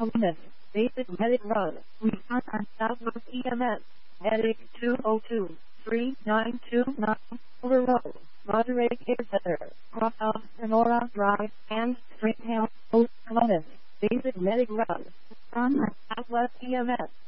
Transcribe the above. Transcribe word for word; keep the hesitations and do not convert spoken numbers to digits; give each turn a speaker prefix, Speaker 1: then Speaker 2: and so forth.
Speaker 1: Columbus, Basic Medic Run, Response on Southwest E M S, Headache two oh two, three nine two nine, Over Road, Monterey Care Center, Crosshouse, Sonora Drive, and Springtown, Columbus, Basic Medic Run, Response on Southwest E M S.